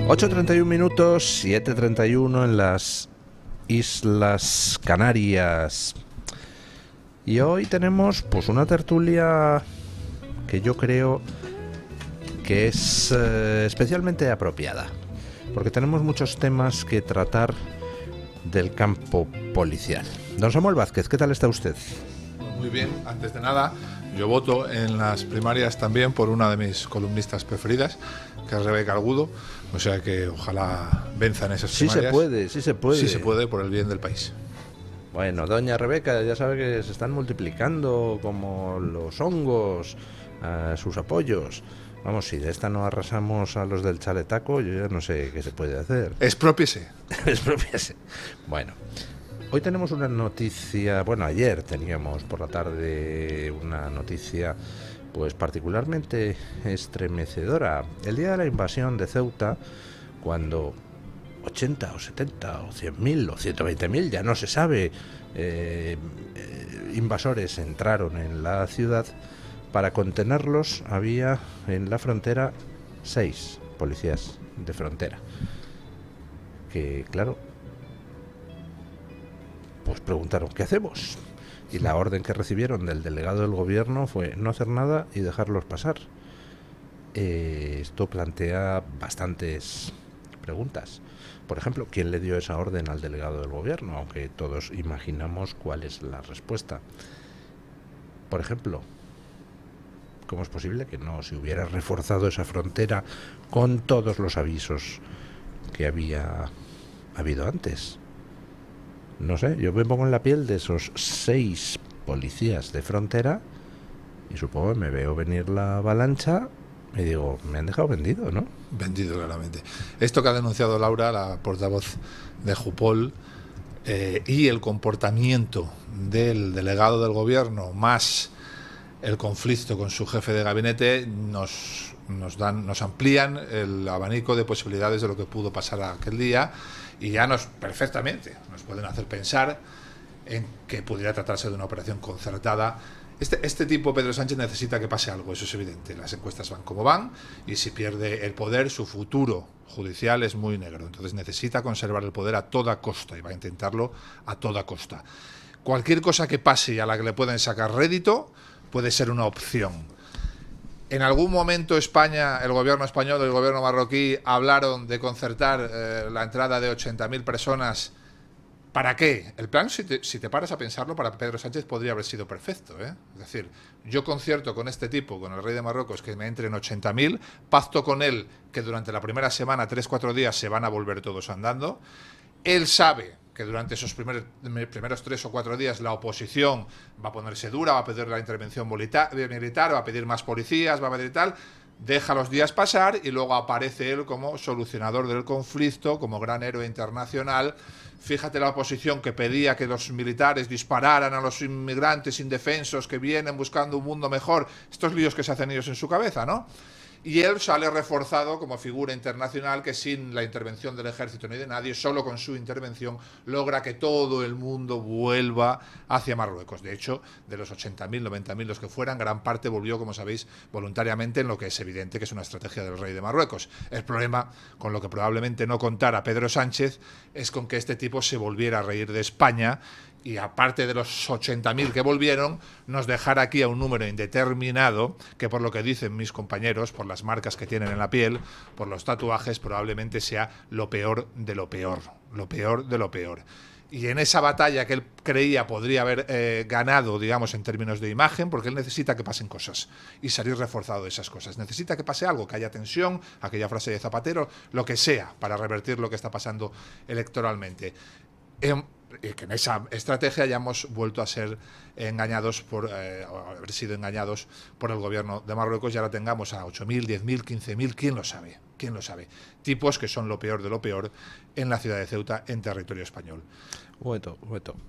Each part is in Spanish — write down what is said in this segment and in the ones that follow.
8:31, 7:31 en las Islas Canarias. Y hoy tenemos pues una tertulia que yo creo que es especialmente apropiada, porque tenemos muchos temas que tratar del campo policial. Don Samuel Vázquez, ¿qué tal está usted? Muy bien, antes de nada, yo voto en las primarias también por una de mis columnistas preferidas, que es Rebeca Argudo, o sea que ojalá venzan esas primarias. Sí se puede. Sí se puede, por el bien del país. Bueno, doña Rebeca, ya sabe que se están multiplicando como los hongos a sus apoyos. Vamos, si de esta no arrasamos a los del chaletaco, yo ya no sé qué se puede hacer. Expropiese. Expropiese. Bueno, hoy tenemos una noticia, bueno, ayer teníamos por la tarde una noticia pues particularmente estremecedora. El día de la invasión de Ceuta, cuando 80 o 70 o 100.000 o 120.000, ya no se sabe, invasores entraron en la ciudad. Para contenerlos había en la frontera 6 policías de frontera, que claro, pues preguntaron ¿qué hacemos? Y la orden que recibieron del delegado del gobierno fue no hacer nada y dejarlos pasar. Esto plantea bastantes preguntas. Por ejemplo, ¿quién le dio esa orden al delegado del gobierno? Aunque todos imaginamos cuál es la respuesta. Por ejemplo, ¿cómo es posible que no se hubiera reforzado esa frontera con todos los avisos que había habido antes? No sé, yo me pongo en la piel de esos 6 policías de frontera y supongo que me veo venir la avalancha y digo, me han dejado vendido, ¿no? Vendido, claramente. Esto que ha denunciado Laura, la portavoz de Jupol, y el comportamiento del delegado del gobierno, más el conflicto con su jefe de gabinete, nos amplían el abanico de posibilidades de lo que pudo pasar aquel día, y ya perfectamente nos pueden hacer pensar en que pudiera tratarse de una operación concertada. Este tipo, Pedro Sánchez, necesita que pase algo, eso es evidente. Las encuestas van como van, y si pierde el poder, su futuro judicial es muy negro. Entonces necesita conservar el poder a toda costa, y va a intentarlo a toda costa. Cualquier cosa que pase y a la que le pueden sacar rédito puede ser una opción. En algún momento España, el gobierno español y el gobierno marroquí hablaron de concertar la entrada de 80.000 personas. ¿Para qué? El plan, si te paras a pensarlo, para Pedro Sánchez podría haber sido perfecto, ¿eh? Es decir, yo concierto con este tipo, con el rey de Marruecos, que me entren 80.000, pacto con él que durante la primera semana, 3-4 días, se van a volver todos andando. Él sabe que durante esos primeros 3 o 4 días la oposición va a ponerse dura, va a pedir la intervención militar, va a pedir más policías, va a pedir tal. Deja los días pasar y luego aparece él como solucionador del conflicto, como gran héroe internacional. Fíjate la oposición que pedía que los militares dispararan a los inmigrantes indefensos que vienen buscando un mundo mejor. Estos líos que se hacen ellos en su cabeza, ¿no? Y él sale reforzado como figura internacional que sin la intervención del ejército ni de nadie, solo con su intervención, logra que todo el mundo vuelva hacia Marruecos. De hecho, de los 80.000, 90.000, los que fueran, gran parte volvió, como sabéis, voluntariamente, en lo que es evidente que es una estrategia del rey de Marruecos. El problema, con lo que probablemente no contara Pedro Sánchez, es con que este tipo se volviera a reír de España, y aparte de los 80.000 que volvieron, nos dejara aquí a un número indeterminado que, por lo que dicen mis compañeros, por las marcas que tienen en la piel, por los tatuajes, probablemente sea lo peor de lo peor, lo peor de lo peor. Y en esa batalla que él creía podría haber ganado, digamos, en términos de imagen, porque él necesita que pasen cosas y salir reforzado de esas cosas. Necesita que pase algo, que haya tensión, aquella frase de Zapatero, lo que sea, para revertir lo que está pasando electoralmente. Que en esa estrategia hayamos vuelto a ser engañados haber sido engañados por el gobierno de Marruecos, y ahora tengamos a 8.000, 10.000, 15.000, ¿quién lo sabe? ¿Quién lo sabe? Tipos que son lo peor de lo peor en la ciudad de Ceuta, en territorio español. Bueno.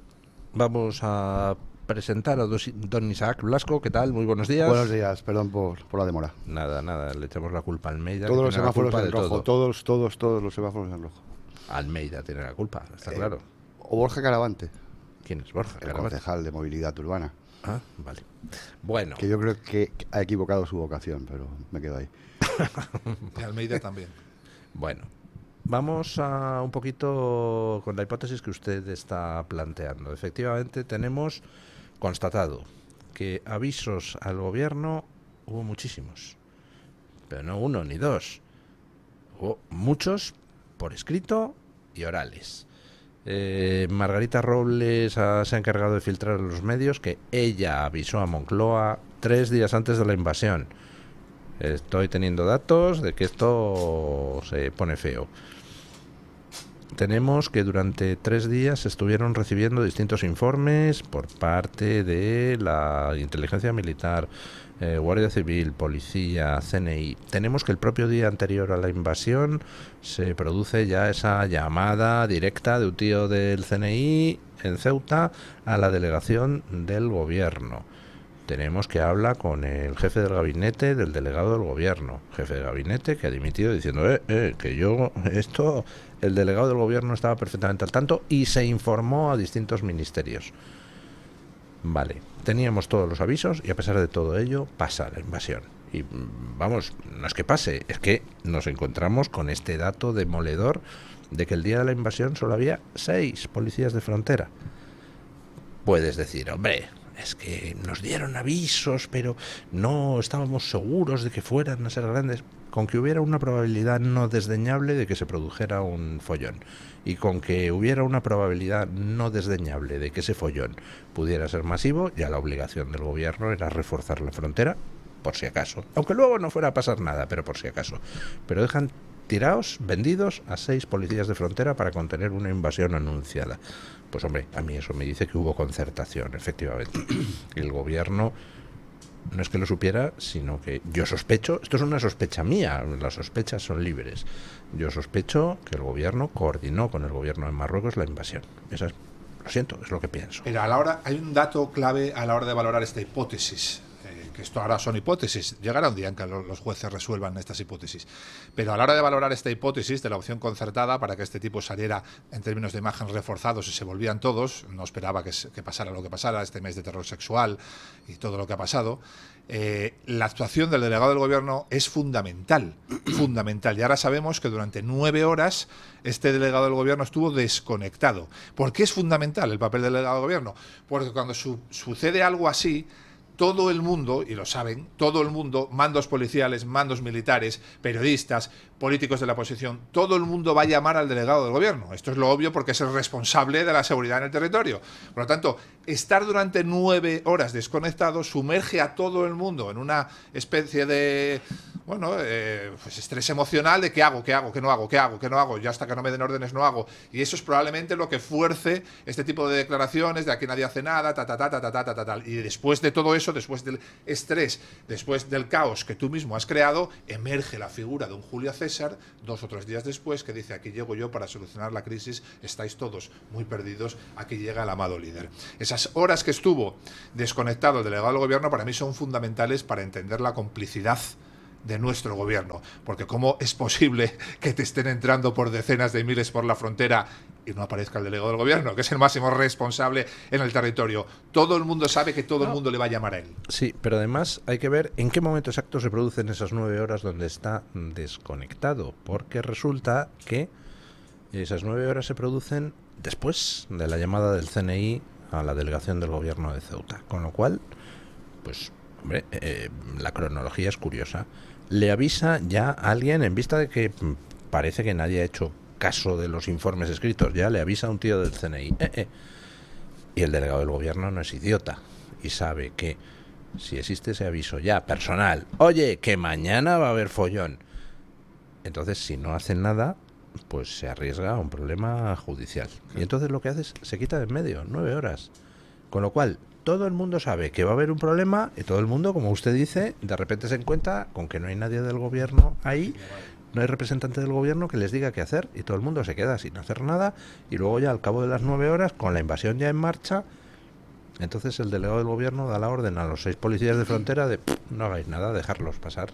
Vamos a presentar a don Isaac Blasco. ¿Qué tal? Muy buenos días. Buenos días, perdón por la demora. Nada, le echamos la culpa a Almeida. Todos los semáforos en rojo, todos los semáforos en rojo. Almeida tiene la culpa, está claro. O Borja Caravante. ¿Quién es Borja Caravante? El concejal de movilidad urbana. Ah, vale. Bueno. Que yo creo que ha equivocado su vocación, pero me quedo ahí. Y Almeida también. Bueno, vamos a un poquito con la hipótesis que usted está planteando. Efectivamente, tenemos constatado que avisos al gobierno hubo muchísimos, pero no uno ni dos. Hubo muchos por escrito y orales. Margarita Robles se ha encargado de filtrar en los medios que ella avisó a Moncloa 3 días antes de la invasión. Estoy teniendo datos de que esto se pone feo. Tenemos que durante 3 días se estuvieron recibiendo distintos informes por parte de la inteligencia militar, Guardia Civil, Policía, CNI. Tenemos que el propio día anterior a la invasión se produce ya esa llamada directa de un tío del CNI en Ceuta a la delegación del gobierno. Tenemos que habla con el jefe del gabinete del delegado del gobierno, jefe de gabinete que ha dimitido diciendo que yo el delegado del gobierno estaba perfectamente al tanto y se informó a distintos ministerios. Vale, teníamos todos los avisos y a pesar de todo ello pasa la invasión. Y vamos, no es que pase, es que nos encontramos con este dato demoledor de que el día de la invasión solo había 6 policías de frontera. Puedes decir, hombre, es que nos dieron avisos, pero no estábamos seguros de que fueran a ser grandes. Con que hubiera una probabilidad no desdeñable de que se produjera un follón y con que hubiera una probabilidad no desdeñable de que ese follón pudiera ser masivo, ya la obligación del gobierno era reforzar la frontera por si acaso, aunque luego no fuera a pasar nada, pero por si acaso. Pero dejan tirados, vendidos a 6 policías de frontera para contener una invasión anunciada. Pues hombre, a mí eso me dice que hubo concertación, efectivamente. El gobierno no es que lo supiera, sino que yo sospecho, esto es una sospecha mía, las sospechas son libres, yo sospecho que el gobierno coordinó con el gobierno de Marruecos la invasión. Esa es, lo siento, es lo que pienso. Pero a la hora, hay un dato clave a la hora de valorar esta hipótesis, que esto ahora son hipótesis, llegará un día en que los jueces resuelvan estas hipótesis, pero a la hora de valorar esta hipótesis de la opción concertada para que este tipo saliera en términos de imagen reforzados y se volvían todos, no esperaba que pasara lo que pasara, este mes de terror sexual y todo lo que ha pasado, la actuación del delegado del gobierno es fundamental, fundamental, y ahora sabemos que durante 9 horas este delegado del gobierno estuvo desconectado. ¿Por qué es fundamental el papel del delegado del gobierno? Porque cuando sucede algo así, todo el mundo, y lo saben, todo el mundo, mandos policiales, mandos militares, periodistas, políticos de la oposición, todo el mundo va a llamar al delegado del gobierno. Esto es lo obvio porque es el responsable de la seguridad en el territorio. Por lo tanto, estar durante 9 horas desconectado sumerge a todo el mundo en una especie de, pues estrés emocional de ¿qué hago? ¿Qué hago? ¿Qué no hago? ¿Qué hago? ¿Qué no hago? Yo hasta que no me den órdenes no hago. Y eso es probablemente lo que fuerce este tipo de declaraciones de aquí nadie hace nada, tal. Y después de todo eso, después del estrés, después del caos que tú mismo has creado, emerge la figura de un Julio César 2 o 3 días después que dice: aquí llego yo para solucionar la crisis, estáis todos muy perdidos, aquí llega el amado líder. Esas horas que estuvo desconectado el delegado del gobierno para mí son fundamentales para entender la complicidad de nuestro gobierno, porque cómo es posible que te estén entrando por decenas de miles por la frontera y no aparezca el delegado del gobierno, que es el máximo responsable en el territorio. Todo el mundo sabe que todo el mundo le va a llamar a él. Sí, pero además hay que ver en qué momento exacto se producen esas 9 horas donde está desconectado, porque resulta que esas 9 horas se producen después de la llamada del CNI a la delegación del gobierno de Ceuta, con lo cual, pues, hombre, la cronología es curiosa. Le avisa ya a alguien, en vista de que parece que nadie ha hecho caso de los informes escritos, ya le avisa a un tío del CNI. Y el delegado del gobierno no es idiota y sabe que si existe ese aviso ya personal, oye, que mañana va a haber follón, entonces si no hacen nada, pues se arriesga a un problema judicial. Y entonces lo que hace es se quita de en medio 9 horas. Con lo cual, todo el mundo sabe que va a haber un problema y todo el mundo, como usted dice, de repente se encuentra con que no hay nadie del gobierno ahí, no hay representante del gobierno que les diga qué hacer y todo el mundo se queda sin hacer nada y luego ya al cabo de las 9 horas, con la invasión ya en marcha, entonces el delegado del gobierno da la orden a los 6 policías de frontera de no hagáis nada, dejarlos pasar.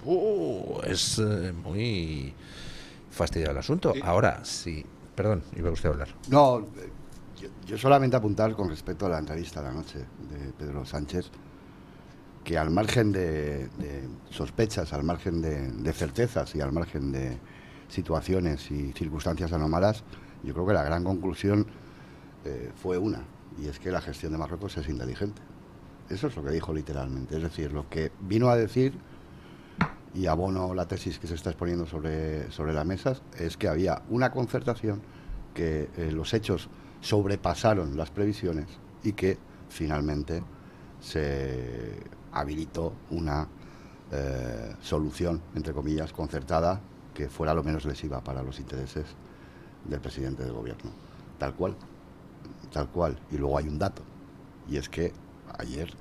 Es muy fastidiado el asunto. Ahora, sí, perdón, iba usted a hablar. No, yo solamente apuntar con respecto a la entrevista de la noche de Pedro Sánchez, que al margen de sospechas, al margen de certezas y al margen situaciones y circunstancias anómalas, yo creo que la gran conclusión fue una, y es que la gestión de Marruecos es inteligente. Eso es lo que dijo literalmente. Es decir, lo que vino a decir, y abono la tesis que se está exponiendo sobre la mesa, es que había una concertación, que los hechos sobrepasaron las previsiones y que finalmente se habilitó una solución, entre comillas, concertada, que fuera lo menos lesiva para los intereses del presidente del gobierno. Tal cual. Y luego hay un dato, y es que ayer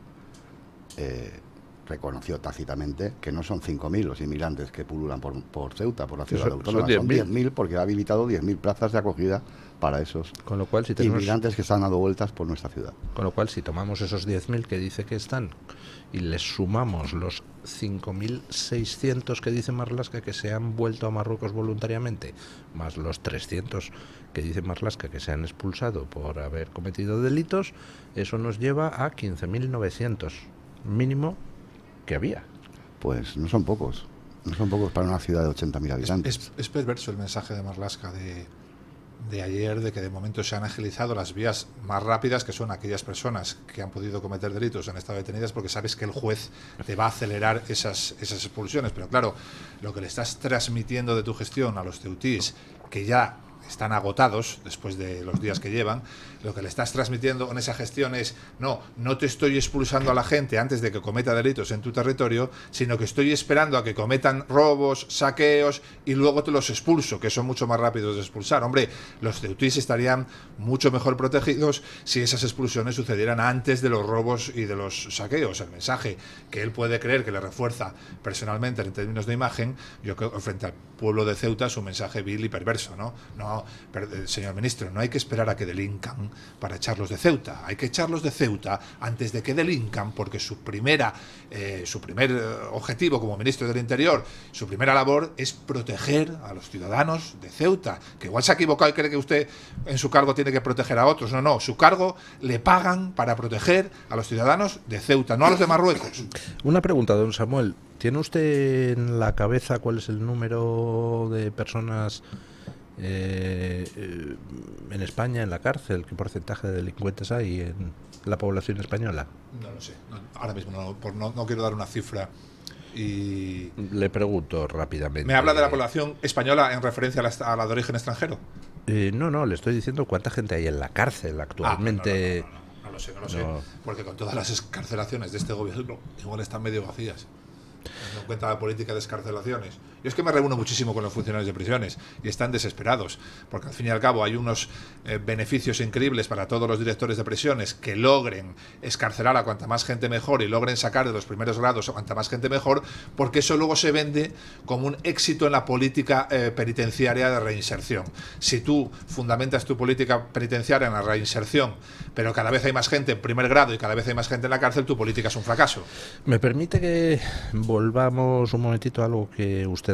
reconoció tácitamente que no son 5.000 los inmigrantes que pululan por Ceuta, por la ciudad autónoma, son 10.000, porque ha habilitado 10.000 plazas de acogida para esos con lo cual, si inmigrantes que están dando vueltas por nuestra ciudad. Con lo cual, si tomamos esos 10.000 que dice que están y les sumamos los 5.600 que dice Marlaska que se han vuelto a Marruecos voluntariamente, más los 300 que dice Marlaska que se han expulsado por haber cometido delitos, eso nos lleva a 15.900 mínimo que había. Pues no son pocos para una ciudad de 80.000 habitantes. Es perverso el mensaje de Marlaska de ayer, de que de momento se han agilizado las vías más rápidas, que son aquellas personas que han podido cometer delitos en estado detenidas, porque sabes que el juez te va a acelerar esas expulsiones. Pero claro, lo que le estás transmitiendo de tu gestión a los ceutís, que ya están agotados después de los días que llevan, lo que le estás transmitiendo en esa gestión es: no te estoy expulsando a la gente antes de que cometa delitos en tu territorio, sino que estoy esperando a que cometan robos, saqueos, y luego te los expulso, que son mucho más rápidos de expulsar. Hombre, los ceutís estarían mucho mejor protegidos si esas expulsiones sucedieran antes de los robos y de los saqueos. El mensaje que él puede creer que le refuerza personalmente en términos de imagen, yo creo que frente al pueblo de Ceuta es un mensaje vil y perverso, ¿no? Señor ministro, no hay que esperar a que delincan para echarlos de Ceuta. Hay que echarlos de Ceuta antes de que delincan, porque su primer objetivo como ministro del Interior, su primera labor es proteger a los ciudadanos de Ceuta. Que igual se ha equivocado y cree que usted en su cargo tiene que proteger a otros. No, su cargo le pagan para proteger a los ciudadanos de Ceuta, no a los de Marruecos. Una pregunta, don Samuel. ¿Tiene usted en la cabeza cuál es el número de personas en España en la cárcel? ¿Qué porcentaje de delincuentes hay en la población española? No lo sé, ahora mismo no quiero dar una cifra. Y le pregunto rápidamente. ¿Me habla de la población española en referencia a la de origen extranjero? No, le estoy diciendo cuánta gente hay en la cárcel actualmente. No lo sé, porque con todas las excarcelaciones de este gobierno igual están medio vacías, teniendo en cuenta la política de excarcelaciones. Yo es que me reúno muchísimo con los funcionarios de prisiones y están desesperados, porque al fin y al cabo hay unos beneficios increíbles para todos los directores de prisiones que logren excarcelar a cuanta más gente mejor y logren sacar de los primeros grados a cuanta más gente mejor, porque eso luego se vende como un éxito en la política penitenciaria de reinserción. Si tú fundamentas tu política penitenciaria en la reinserción, pero cada vez hay más gente en primer grado y cada vez hay más gente en la cárcel, tu política es un fracaso. ¿Me permite que volvamos un momentito a algo que usted